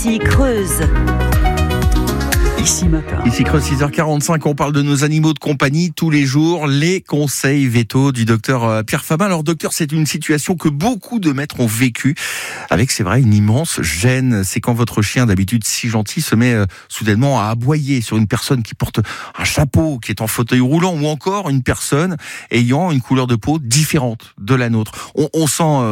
Ici Creuse. Ici Matin. Ici Creuse, 6h45, on parle de nos animaux de compagnie tous les jours. Les conseils vétos du docteur Pierre Fabin. Alors docteur, c'est une situation que beaucoup de maîtres ont vécue avec, c'est vrai, une immense gêne. C'est quand votre chien, d'habitude si gentil, se met soudainement à aboyer sur une personne qui porte un chapeau, qui est en fauteuil roulant, ou encore une personne ayant une couleur de peau différente de la nôtre. On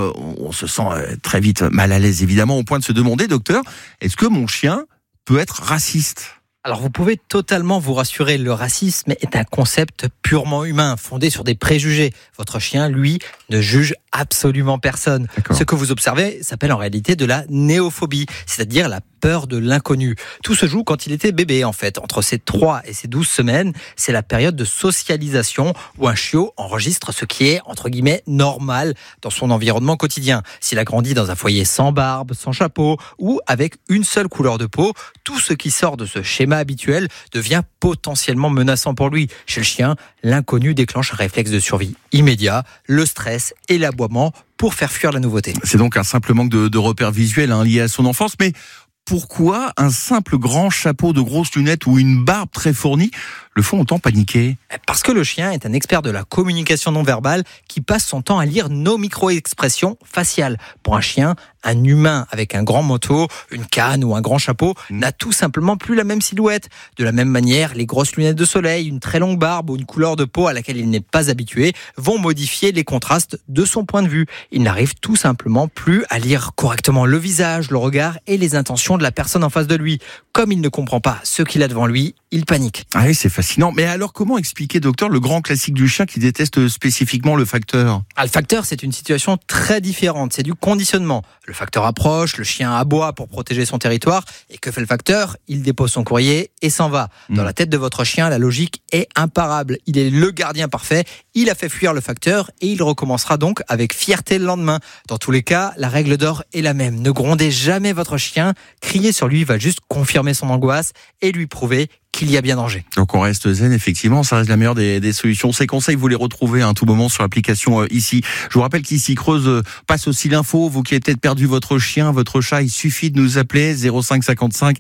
se sent très vite mal à l'aise, évidemment, au point de se demander, docteur, est-ce que mon chien peut être raciste ? Alors vous pouvez totalement vous rassurer, le racisme est un concept purement humain, fondé sur des préjugés. Votre chien, lui, ne juge absolument personne. D'accord. Ce que vous observez s'appelle en réalité de la néophobie, c'est-à-dire la peur de l'inconnu. Tout se joue quand il était bébé, en fait. Entre ses 3 et ses 12 semaines, c'est la période de socialisation où un chiot enregistre ce qui est, entre guillemets, normal dans son environnement quotidien. S'il a grandi dans un foyer sans barbe, sans chapeau ou avec une seule couleur de peau, tout ce qui sort de ce schéma habituel devient potentiellement menaçant pour lui. Chez le chien, l'inconnu déclenche un réflexe de survie immédiat, le stress et l'aboiement pour faire fuir la nouveauté. C'est donc un simple manque de repères visuels lié à son enfance, mais pourquoi un simple grand chapeau de grosses lunettes ou une barbe très fournie le font autant paniquer ? Parce que le chien est un expert de la communication non verbale qui passe son temps à lire nos micro-expressions faciales. Pour un chien, un humain avec un grand manteau, une canne ou un grand chapeau n'a tout simplement plus la même silhouette. De la même manière, les grosses lunettes de soleil, une très longue barbe ou une couleur de peau à laquelle il n'est pas habitué vont modifier les contrastes de son point de vue. Il n'arrive tout simplement plus à lire correctement le visage, le regard et les intentions de la personne en face de lui. Comme il ne comprend pas ce qu'il a devant lui, il panique. Ah oui, c'est fascinant. Mais alors, comment expliquer, docteur, le grand classique du chien qui déteste spécifiquement le facteur ? Le facteur, c'est une situation très différente. C'est du conditionnement. Le facteur approche, le chien aboie pour protéger son territoire. Et que fait le facteur ? Il dépose son courrier et s'en va. Dans la tête de votre chien, la logique est imparable. Il est le gardien parfait. Il a fait fuir le facteur et il recommencera donc avec fierté le lendemain. Dans tous les cas, la règle d'or est la même. Ne grondez jamais votre chien. Crier sur lui va juste confirmer son angoisse et lui prouver qu'il y a bien danger. Donc on reste zen, effectivement, ça reste la meilleure des solutions. Ces conseils, vous les retrouvez à tout moment sur l'application ici. Je vous rappelle qu'ici Creuse passe aussi l'info. Vous qui avez peut-être perdu votre chien, votre chat, il suffit de nous appeler 05 55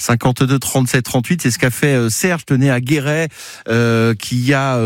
52 37 38. C'est ce qu'a fait Serge, tenez, à Guéret, qui a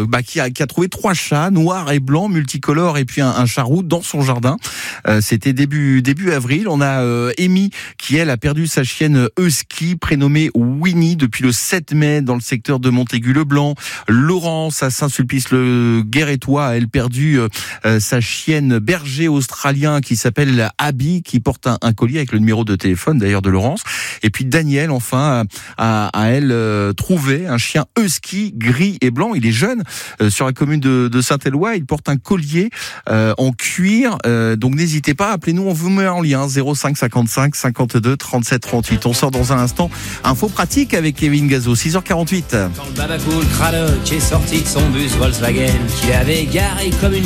trouvé 3 chats noirs et blancs, multicolores, et puis un chat roux dans son jardin. C'était début avril. On a Amy qui, elle, a perdu sa chienne husky prénommée Winnie depuis le 7 mai dans le secteur de Montaigu-le-Blanc. Laurence à Saint-Sulpice-le-Guérétois a elle perdu sa chienne berger australien qui s'appelle Abby, qui porte un collier avec le numéro de téléphone d'ailleurs de Laurence. Et puis Daniel enfin a elle trouvé un chien husky gris et blanc. Il est jeune, sur la commune de Saint-Éloi. Il porte un collier en cuir. Donc n'hésitez pas, appelez-nous, on vous met en lien 05 55 52 37 38. On sort dans un instant. Info pratique avec Kevin Gazo, 6h48. Quand le babacool Cradock est sorti de son bus Volkswagen qu'il avait garé comme une